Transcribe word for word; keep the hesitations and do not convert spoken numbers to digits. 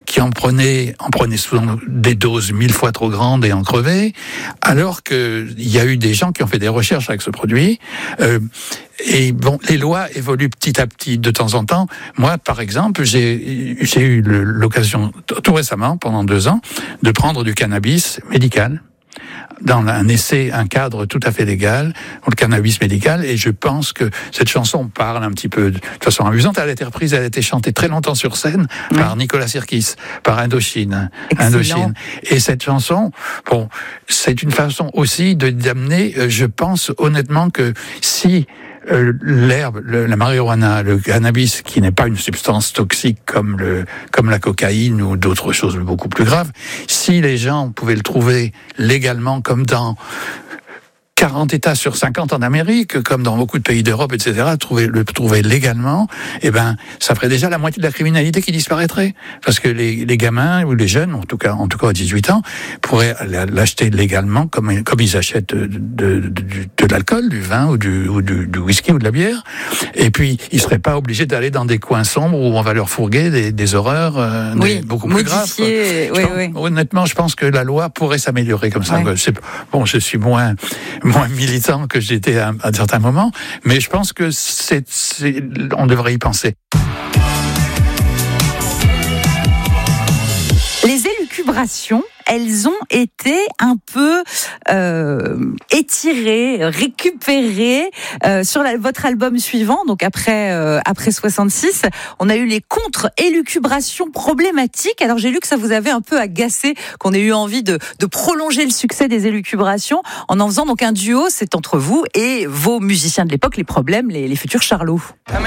qui en prenaient, en prenaient souvent des doses mille fois trop grandes et en crevaient, alors qu'il y a eu des gens qui ont fait des recherches avec ce produit. Euh, Et bon, les lois évoluent petit à petit de temps en temps. Moi, par exemple, j'ai, j'ai eu l'occasion, tout récemment, pendant deux ans, de prendre du cannabis médical dans un essai, un cadre tout à fait légal, pour le cannabis médical, et je pense que cette chanson parle un petit peu de, de façon amusante. Elle a été reprise, elle a été chantée très longtemps sur scène oui. par Nicolas Sirkis, par Indochine. Excellent. Indochine. Et cette chanson, bon, c'est une façon aussi de d'amener, je pense honnêtement que si Euh, l'herbe, le, la marijuana, le cannabis, qui n'est pas une substance toxique comme le, comme la cocaïne ou d'autres choses beaucoup plus graves, si les gens pouvaient le trouver légalement, comme dans quarante États sur cinquante en Amérique, comme dans beaucoup de pays d'Europe, et cetera, trouver, le trouver légalement, eh ben, ça ferait déjà la moitié de la criminalité qui disparaîtrait. Parce que les, les gamins, ou les jeunes, en tout cas, en tout cas à dix-huit ans, pourraient l'acheter légalement, comme, comme ils achètent de, de, de, de, de l'alcool, du vin, ou du, ou du, du whisky, ou de la bière. Et puis, ils seraient pas obligés d'aller dans des coins sombres où on va leur fourguer des, des horreurs, euh, oui, des, beaucoup plus graves. Oui, pense, oui. Honnêtement, je pense que la loi pourrait s'améliorer comme ça. Ouais. Je sais, bon, je suis moins, moins militant que j'étais à, à certains moments, mais je pense que c'est, c'est, on devrait y penser. Les élucubrations, elles ont été un peu euh, étirées, récupérées euh, sur la, votre album suivant, donc après euh, après soixante-six. On a eu les contre-élucubrations problématiques. Alors j'ai lu que ça vous avait un peu agacé, qu'on ait eu envie de, de prolonger le succès des élucubrations en en faisant donc un duo, c'est entre vous et vos musiciens de l'époque, les Problèmes, les, les futurs Charlots. I mean,